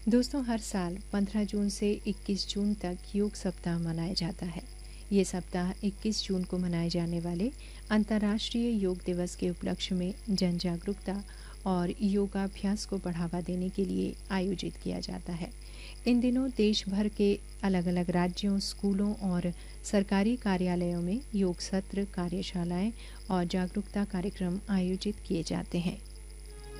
दोस्तों, हर साल 15 जून से 21 जून तक योग सप्ताह मनाया जाता है। ये सप्ताह 21 जून को मनाए जाने वाले अंतर्राष्ट्रीय योग दिवस के उपलक्ष्य में जन जागरूकता और योगाभ्यास को बढ़ावा देने के लिए आयोजित किया जाता है। इन दिनों देश भर के अलग-अलग राज्यों, स्कूलों और सरकारी कार्यालयों में योग सत्र, कार्यशालाएं और जागरूकता कार्यक्रम आयोजित किए जाते हैं।